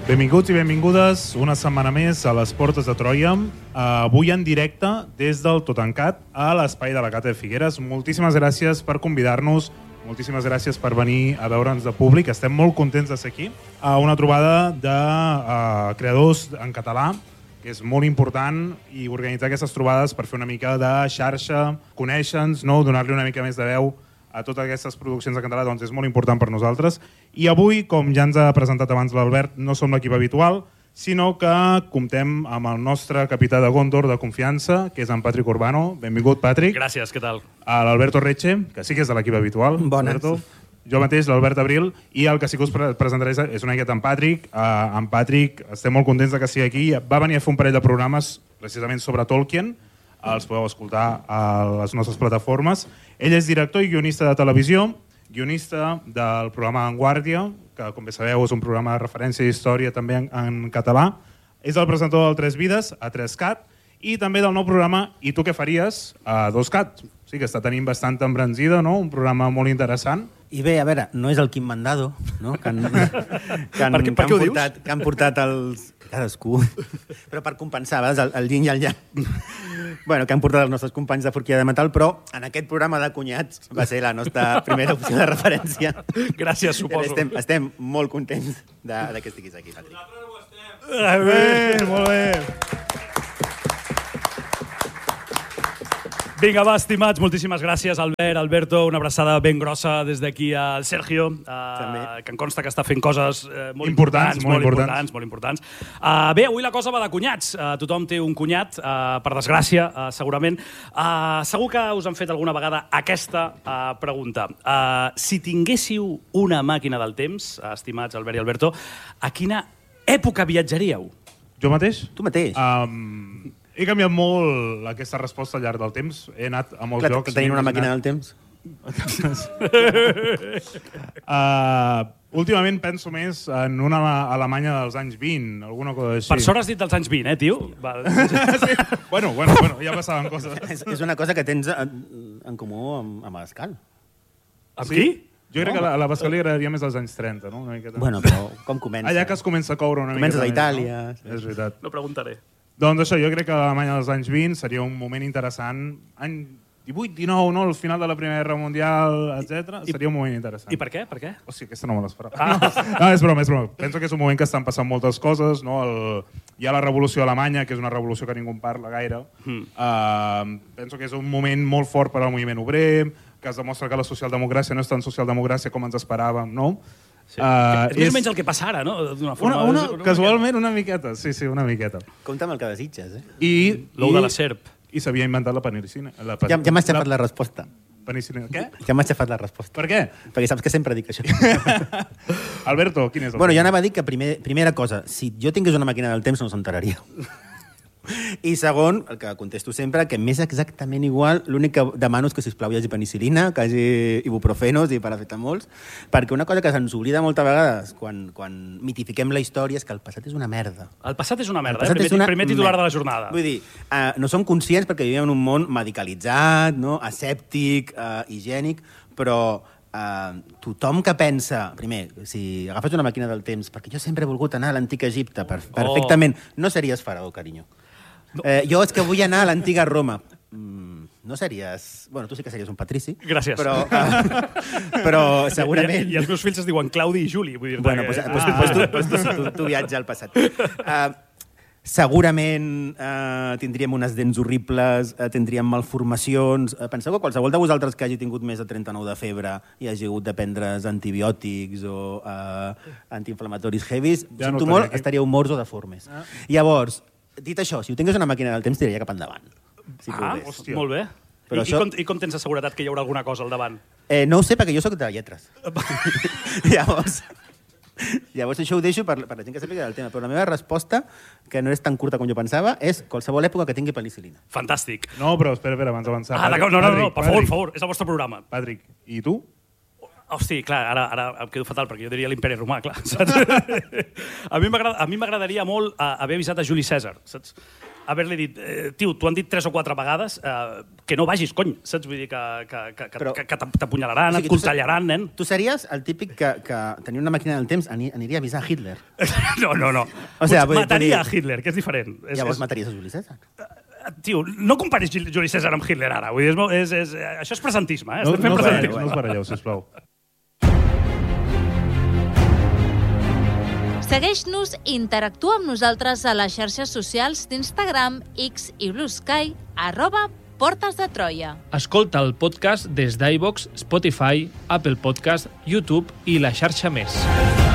Benvinguts i benvingudes una setmana més a les Portes de Troia. Avui en directe des del Totancat a l'espai de la Cata de Figueres. Moltíssimes gràcies per convidar-nos, moltíssimes gràcies per venir a veure'ns de públic. Estem molt contents de ser aquí. Una trobada de creadors en català, que és molt important, i organitzar aquestes trobades per fer una mica de xarxa, conèixer-nos, donar-li una mica més de veu a totes aquestes produccions en català, doncs és molt important per nosaltres. I avui, com ja ens ha presentat abans l'Albert, no som l'equip habitual, sinó que comptem amb el nostre capità de Gondor de confiança, que és en Patrick Urbano. Benvingut, Patrick. Gràcies, què tal? L'Alberto Reche, que sí que és de l'equip habitual. Bones. Alberto. Jo mateix, l'Albert Abril, i el que sí que us presentaré és una miqueta en Patrick. En Patrick, estem molt contents que sigui aquí. Va venir a fer un parell de programes precisament sobre Tolkien. Els podeu escoltar a les nostres plataformes. Ell és director i guionista de televisió, guionista del programa En Guàrdia, que, com bé sabeu, és un programa de referència i història també en català. És el presentador del 3 Vides, a 3Cat, i també del nou programa I tu què faries, a 2Cat. Sí, que està tenint bastant embranzida, no? Un programa molt interessant. I bé, a veure, no és el Quim Mandado, no? Per què ho dius? Que han portat els... Cadascú. Però per compensar, el yin i el yang. Bueno, que han portat els nostres companys de Forquilla de Metal, però en aquest programa de cunyats va ser la nostra primera opció de referència. Gràcies, suposo. Estem molt contents de que estiguis aquí, Patrick. Bé, molt bé. Vinga, va, estimats, moltíssimes gràcies, Albert, Alberto, una abraçada ben grossa des d'aquí al Sergio, que em consta que està fent coses molt importants. Bé, avui la cosa va de cunyats. Tothom té un cunyat, per desgràcia, segurament. Segur que us han fet alguna vegada aquesta pregunta. Si tinguéssiu una màquina del temps, estimats Albert i Alberto, a quina època viatjaríeu? Jo mateix? Tu mateix. He canviat molt aquesta resposta al llarg del temps. He anat a molts llocs. Que tenint una màquina del temps? Últimament penso més en una Alemanya dels anys 20, alguna cosa així. Per sort has dit dels anys 20, tio? Sí. Bueno, ja passaven coses. És una cosa que tens en comú amb Abascal. Amb qui? Jo crec que a la Bascal li agradaria més als anys 30, no? Bueno, però com comença? Allà que es comença a coure una mica. Comences a Itàlia. No? És veritat. No preguntaré. Doncs això, jo crec que l'Alemanya dels anys 20 seria un moment interessant. Any 18, 19, no? Al final de la Primera Guerra Mundial, etc. Seria un moment interessant. I per què? Per què? Hòstia, aquesta no me l'esperava. No, és broma. Penso que és un moment que estan passant moltes coses, no? Hi ha la Revolució Alemanya, que és una revolució que ningú en parla gaire. Penso que és un moment molt fort per al moviment obrer, que es demostra que la socialdemocràcia no és tan socialdemocràcia com ens esperàvem, no? Sí. És més o menys el que passa ara, no? Casualment, una miqueta. Sí, una miqueta. Compte amb el que desitges, L'ou de la serp. I s'havia inventat la penicilina. Ja m'has xafat la resposta. Penicilina. Què? Ja m'has xafat la resposta. Per què? Perquè saps que sempre dic això. Alberto, quin és el... Bueno, jo anava a dir que primera cosa, si jo tingués una màquina del temps no s'enteraria. I segon, el que contesto sempre, que m'és exactament igual, l'únic que demano és que, sisplau, hi hagi penicilina, que hi hagi ibuprofenos i paracetamols, perquè una cosa que se'ns oblida moltes vegades quan mitifiquem la història és que el passat és una merda. El passat és una merda, primer titular de la jornada. Vull dir, no som conscients perquè vivim en un món medicalitzat, no? Asèptic, higiènic, però tothom que pensa... Primer, si agafes una màquina del temps, perquè jo sempre he volgut anar a l'antic Egipte, perfectament, no series faraó, carinyo. Jo és que vull anar a l'antiga Roma. No series... Bueno, tu sí que series un patrici. Gràcies. Però segurament... I els meus fills es diuen Claudi i Juli. Vull dir, bueno, tu viatja al passat. Segurament tindríem unes dents horribles, tindríem malformacions... Penseu que qualsevol de vosaltres que hagi tingut més de 39 de febre i hagi hagut de prendre's antibiòtics o antiinflamatoris heavies, ja sento molt, estaríeu morts o deformes. Llavors, dit això, si ho tingués una màquina del temps, tiraria cap endavant. Si hòstia. Molt bé. I com tens la seguretat que hi haurà alguna cosa al davant? No ho sé, perquè jo sóc de lletres. Llavors això ho deixo per la gent que sàpiga del tema. Però la meva resposta, que no és tan curta com jo pensava, és qualsevol època que tingui penicilina. Fantàstic. No, però espera, abans d'avançar. D'acord, no, per favor, és el vostre programa. Patrick, i tu? Hosti, clar, ara em quedo fatal, perquè jo diria l'imperi romà, clar. A mi m'agradaria molt haver avisat a Juli Cèsar, saps? haver-li dit, tio, t'ho han dit 3 o 4 vegades, que no vagis, cony, saps? Vull dir que t'apunyalaran, et coltellaran, nen. Tu series el típic que tenia una màquina del temps, aniria a avisar Hitler. No. O sea, mataria a Hitler, que és diferent. Llavors mataries a Juli César. Tio, no comparis Juli César amb Hitler ara. Vull dir, això és presentisme, No us baralleu, sisplau. Segueix-nos i interactua amb nosaltres a les xarxes socials d'Instagram, X i Blue Sky, @Portes de Troia. Escolta el podcast des d'iVoox, Spotify, Apple Podcast, YouTube i la xarxa més.